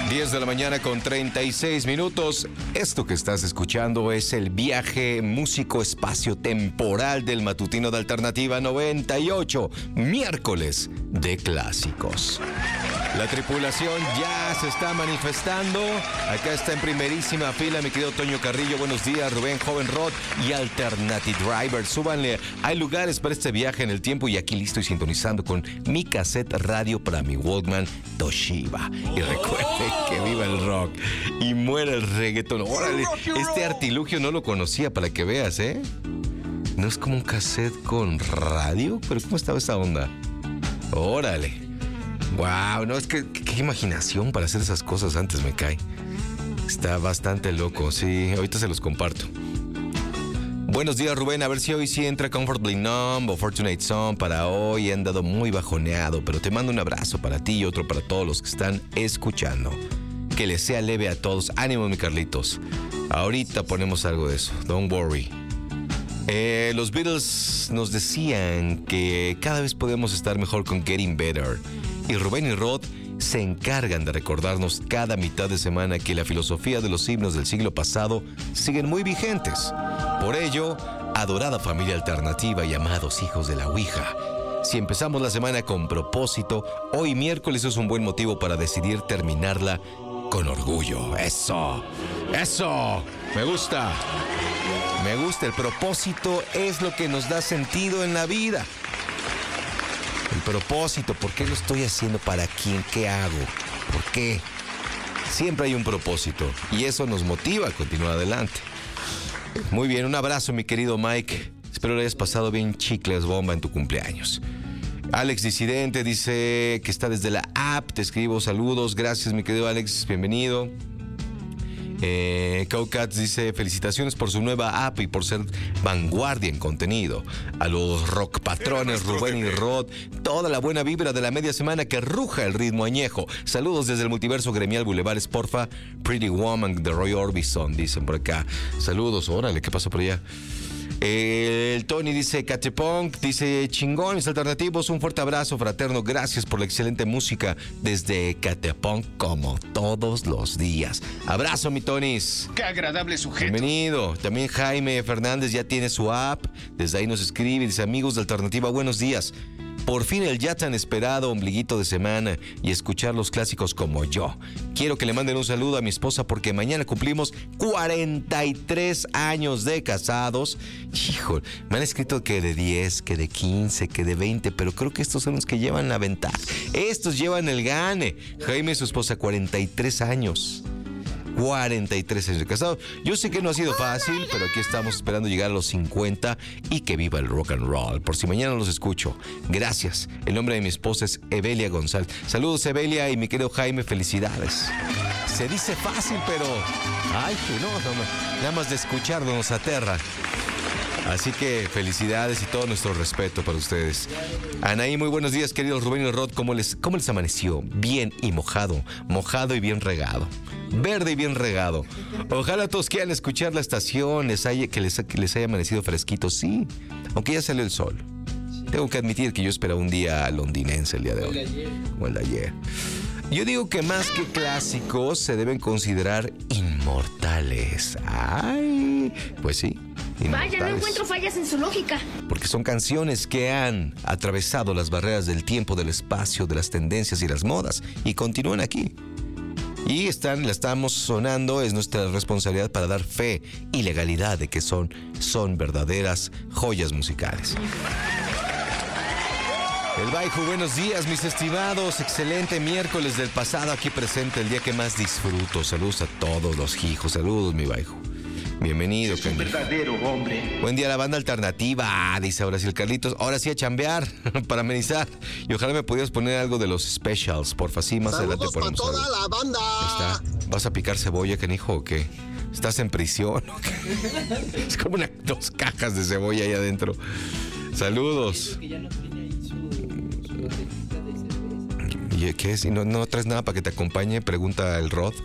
10 de la mañana con 36 minutos. Esto que estás escuchando es el viaje músico espacio-temporal del matutino de Alternativa 98, miércoles de clásicos. La tripulación ya se está manifestando. Acá está en primerísima fila mi querido Toño Carrillo. Buenos días, Rubén, Joven Rod y Alternative Driver. Súbanle. Hay lugares para este viaje en el tiempo y aquí listo y sintonizando con mi cassette radio para mi Walkman Toshiba. Y recuerden que viva el rock y muera el reggaetón. Órale, este artilugio no lo conocía, para que veas, ¿eh? No es como un cassette con radio, pero ¿cómo estaba esa onda? Órale. Wow, no, es que qué imaginación para hacer esas cosas antes me cae. Está bastante loco, sí, ahorita se los comparto. Buenos días, Rubén, a ver si hoy sí entra Comfortably Numb o Fortunate Son para hoy. He andado muy bajoneado, pero te mando un abrazo para ti y otro para todos los que están escuchando. Que les sea leve a todos. Ánimo, mi Carlitos. Ahorita ponemos algo de eso, don't worry. Los Beatles nos decían que cada vez podemos estar mejor con Getting Better. Y Rubén y Rod se encargan de recordarnos cada mitad de semana que la filosofía de los himnos del siglo pasado siguen muy vigentes. Por ello, adorada familia alternativa y amados hijos de la Ouija, si empezamos la semana con propósito, hoy miércoles es un buen motivo para decidir terminarla con orgullo. ¡Eso! ¡Eso! ¡Me gusta! Me gusta, el propósito es lo que nos da sentido en la vida. El propósito, ¿por qué lo estoy haciendo? ¿Para quién? ¿Qué hago? ¿Por qué? Siempre hay un propósito y eso nos motiva a continuar adelante. Muy bien, un abrazo, mi querido Mike. Espero le hayas pasado bien chicles bomba en tu cumpleaños. Alex Disidente dice que está desde la app. Te escribo saludos. Gracias, mi querido Alex. Bienvenido. Cowcats dice felicitaciones por su nueva app y por ser vanguardia en contenido. A los rock patrones Rubén y Rod, toda la buena vibra de la media semana que ruja el ritmo añejo. Saludos desde el multiverso gremial Bulevares, porfa. Pretty Woman de Roy Orbison, dicen por acá. Saludos, órale, ¿qué pasó por allá? El Tony dice Catepunk, dice chingones alternativos, un fuerte abrazo fraterno, gracias por la excelente música desde Catepunk como todos los días. Abrazo, mi Tonis. Qué agradable sujeto. Bienvenido. También Jaime Fernández ya tiene su app, desde ahí nos escribe, dice amigos de Alternativa, buenos días. Por fin el ya tan esperado ombliguito de semana y escuchar los clásicos como yo. Quiero que le manden un saludo a mi esposa porque mañana cumplimos 43 años de casados. Hijo, me han escrito que de 10, que de 15, que de 20, pero creo que estos son los que llevan la ventaja. Estos llevan el gane. Jaime y su esposa, 43 años. 43 años de casado. Yo sé que no ha sido fácil, pero aquí estamos esperando llegar a los 50 y que viva el rock and roll. Por si mañana los escucho. Gracias. El nombre de mi esposa es Evelia González. Saludos, Evelia, y mi querido Jaime, felicidades. Se dice fácil, pero... ay, no, nada más de escucharlo nos aterra. Así que felicidades y todo nuestro respeto para ustedes. Anaí, muy buenos días, queridos Rubén y Rod. ¿Cómo les amaneció? Bien y mojado y bien regado. Verde y bien regado. Ojalá todos quieran escuchar la estación, que les haya amanecido fresquito, sí, aunque ya salió el sol. Tengo que admitir que yo esperaba un día londinense el día de hoy. Como el de ayer. Yo digo que más que clásicos se deben considerar inmortales. Ay, pues sí. Vaya, no encuentro fallas en su lógica. Porque son canciones que han atravesado las barreras del tiempo, del espacio, de las tendencias y las modas y continúan aquí. Y la estamos sonando, es nuestra responsabilidad para dar fe y legalidad de que son verdaderas joyas musicales. El Baiju, buenos días, mis estimados. Excelente miércoles del pasado aquí presente, el día que más disfruto. Saludos a todos los hijos. Saludos, mi Baiju. Bienvenido, es un verdadero hombre. Buen día, la banda alternativa, dice ahora sí el Carlitos. Ahora sí a chambear para amenizar. Y ojalá me pudieras poner algo de los specials, porfa. Sí, más adelante ponemos algo. Toda la banda. Está. ¿Vas a picar cebolla, canijo, o qué? ¿Estás en prisión o qué? Es como 2 cajas de cebolla ahí adentro. Saludos. ¿Y qué es? ¿Y no traes nada para que te acompañe? Pregunta el Rod.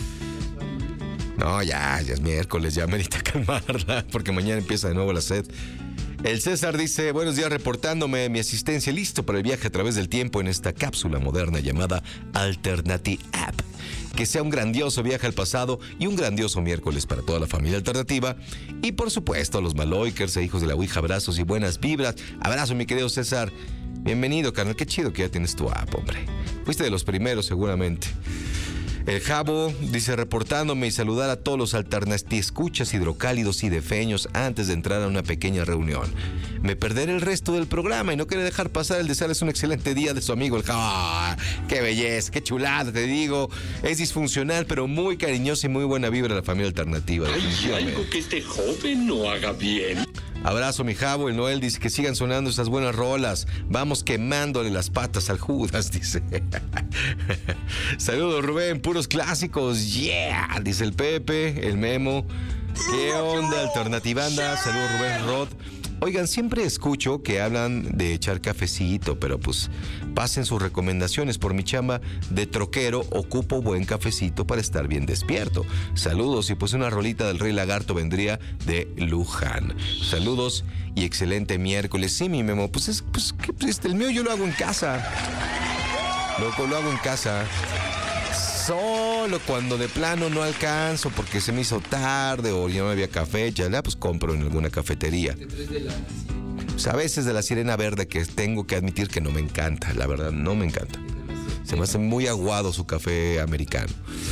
No, ya es miércoles, ya merita calmarla, porque mañana empieza de nuevo la sed. El César dice, buenos días, reportándome mi asistencia, listo para el viaje a través del tiempo en esta cápsula moderna llamada Alternative App. Que sea un grandioso viaje al pasado y un grandioso miércoles para toda la familia alternativa. Y por supuesto a los Maloikers e hijos de la Ouija, abrazos y buenas vibras. Abrazo, mi querido César. Bienvenido, carnal. Qué chido que ya tienes tu app, hombre. Fuiste de los primeros, seguramente. El Jabo dice, reportándome y saludar a todos los escuchas hidrocálidos y defeños antes de entrar a una pequeña reunión. Me perderé el resto del programa y no quiero dejar pasar el desearles un excelente día de su amigo el Jabo. ¡Ah! ¡Qué belleza! ¡Qué chulada! Te digo, es disfuncional, pero muy cariñosa y muy buena vibra la familia alternativa. Hay algo que este joven no haga bien. Abrazo, mi Jabo. El Noel dice que sigan sonando esas buenas rolas. Vamos quemándole las patas al Judas, dice. Saludos, Rubén. Puros clásicos. Yeah, dice el Pepe, el Memo. ¿Qué onda, Alternativanda? Saludos, Rubén Rod. Oigan, siempre escucho que hablan de echar cafecito, pero pues pasen sus recomendaciones. Por mi chamba de troquero, ocupo buen cafecito para estar bien despierto. Saludos, y pues una rolita del Rey Lagarto vendría de Luján. Saludos y excelente miércoles. Sí, mi Memo, el mío yo lo hago en casa. Loco, lo hago en casa. Solo cuando de plano no alcanzo porque se me hizo tarde o ya no había café, ya pues compro en alguna cafetería. Pues a veces de la Sirena Verde, que tengo que admitir que no me encanta, la verdad no me encanta. Se me hace muy aguado su café americano.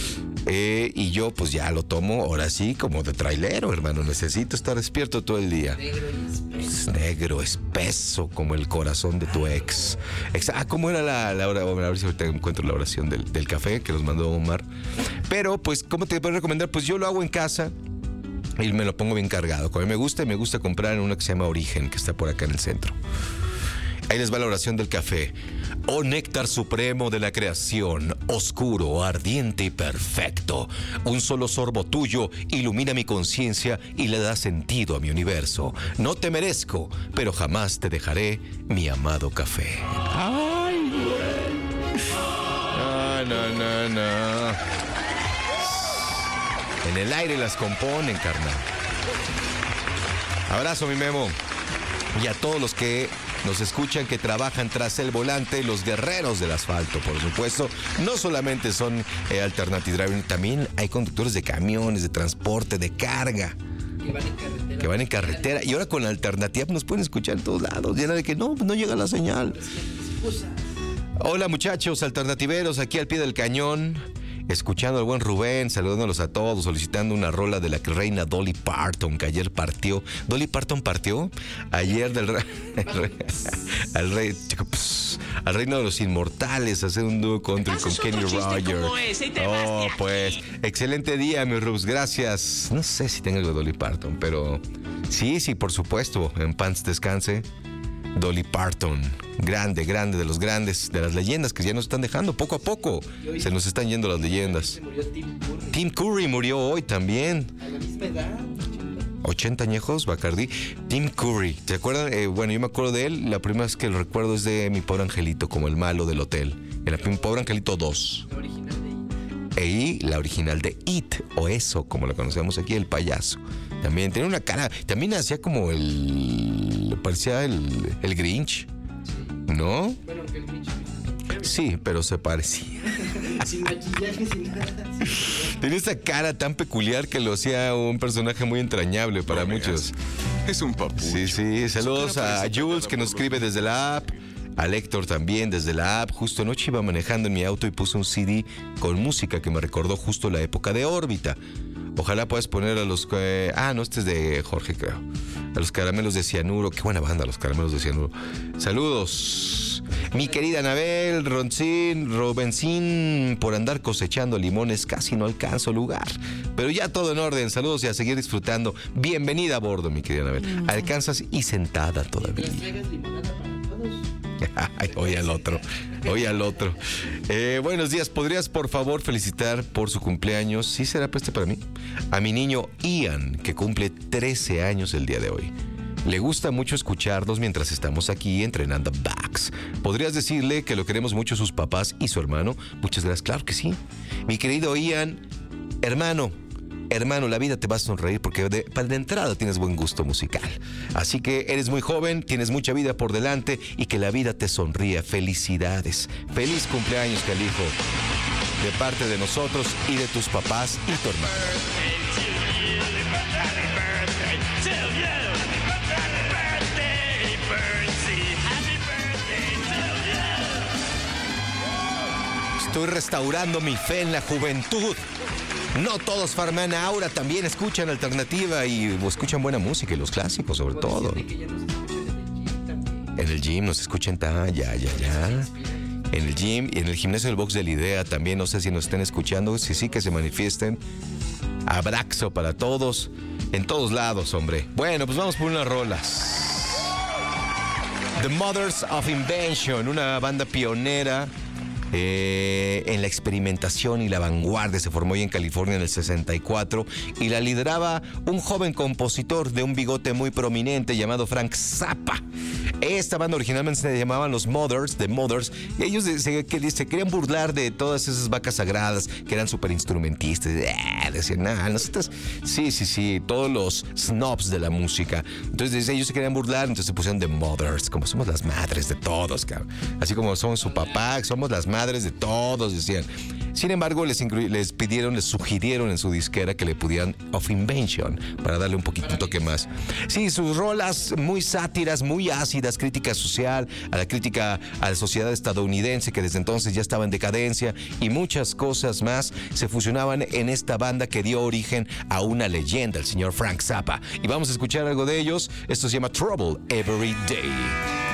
Y yo pues ya lo tomo ahora sí como de trailero, hermano. Necesito estar despierto todo el día. Negro, espeso, como el corazón de tu ex. ¿Cómo era la oración? A ver si ahorita encuentro la oración del café que nos mandó Omar. Pero pues, ¿cómo te puedo recomendar? Pues yo lo hago en casa y me lo pongo bien cargado. Como a mí me gusta comprar en una que se llama Origen, que está por acá en el centro. Ahí les va la oración del café. Oh néctar supremo de la creación, oscuro, ardiente y perfecto. Un solo sorbo tuyo ilumina mi conciencia y le da sentido a mi universo. No te merezco, pero jamás te dejaré, mi amado café. Ay, güey. No. En el aire las componen, carnal. Abrazo, mi Memo. Y a todos los que nos escuchan, que trabajan tras el volante, los guerreros del asfalto, por supuesto. No solamente son alternative driver, también hay conductores de camiones, de transporte, de carga. Que van en carretera. Y ahora con la alternativa nos pueden escuchar en todos lados. Llena de que no llega la señal. Hola, muchachos alternativeros, aquí al pie del cañón. Escuchando al buen Rubén, saludándolos a todos, solicitando una rola de la reina Dolly Parton, que ayer partió. ¿Dolly Parton partió? Ayer al reino de los inmortales, hacer un dúo country con Kenny Rogers. Oh, pues, excelente día, mi Rubs, gracias. No sé si tenga algo de Dolly Parton, pero sí, por supuesto, en paz descanse. Dolly Parton, grande de los grandes, de las leyendas que ya nos están dejando poco a poco. Se nos están yendo las leyendas. Tim Curry murió hoy también. A la misma edad. 80 añejos, Bacardi. Tim Curry, ¿te acuerdan? Bueno, yo me acuerdo de él. La primera vez que lo recuerdo es de Mi Pobre Angelito, como el malo del hotel. En la Mi Pobre Angelito 2. La original de It. Y la original de It, o Eso, como lo conocemos aquí, el payaso. También tenía una cara, también hacía como parecía el Grinch, ¿no? Bueno, que el Grinch. Sí, pero se parecía. Sin maquillaje, sin nada. Tenía esa cara tan peculiar que lo hacía un personaje muy entrañable para muchos. Es un papucho. Sí. Saludos a Jules, que nos escribe desde la app. A Héctor también desde la app. Justo anoche iba manejando en mi auto y puse un CD con música que me recordó justo la época de Órbita. Ojalá puedas poner a los... no, este es de Jorge, creo. A los Caramelos de Cianuro. Qué buena banda, los Caramelos de Cianuro. Saludos. Mi querida Anabel, Robencín, por andar cosechando limones casi no alcanzo lugar. Pero ya todo en orden. Saludos y a seguir disfrutando. Bienvenida a bordo, mi querida Anabel. Alcanzas y sentada todavía. Ay, hoy al otro. Buenos días, ¿podrías por favor felicitar por su cumpleaños? ¿Sí será este para mí? A mi niño Ian, que cumple 13 años el día de hoy. Le gusta mucho escucharnos mientras estamos aquí entrenando backs. ¿Podrías decirle que lo queremos mucho sus papás y su hermano? Muchas gracias, claro que sí. Mi querido Ian, hermano, la vida te va a sonreír porque de entrada tienes buen gusto musical. Así que eres muy joven, tienes mucha vida por delante y que la vida te sonría. Felicidades. Feliz cumpleaños, Calijo. de parte de nosotros y de tus papás y tu hermano. Estoy restaurando mi fe en la juventud. No todos farman ahora, también escuchan alternativa y escuchan buena música y los clásicos sobre todo. En el gym nos escuchan, ya. En el gym y en el gimnasio del box de la idea también, no sé si nos estén escuchando, si sí que se manifiesten. Abrazo para todos, en todos lados, hombre. Bueno, pues vamos por unas rolas. The Mothers of Invention, una banda pionera en la experimentación y la vanguardia. Se formó ahí en California en el 64 y la lideraba un joven compositor de un bigote muy prominente llamado Frank Zappa. Esta banda originalmente se llamaban los Mothers, The Mothers, y ellos se querían burlar de todas esas vacas sagradas que eran súper instrumentistas. Decían, nosotros, sí, todos los snobs de la música. Entonces ellos se querían burlar, entonces se pusieron The Mothers, como somos las madres de todos, cabrón. Así como somos su papá, somos las madres de todos, decían. Sin embargo, les sugirieron en su disquera que le pudieran Of Invention para darle un toque más. Sí, sus rolas muy sátiras, muy ácidas, crítica social, a la sociedad estadounidense que desde entonces ya estaba en decadencia y muchas cosas más se fusionaban en esta banda que dio origen a una leyenda, el señor Frank Zappa. Y vamos a escuchar algo de ellos. Esto se llama Trouble Every Day.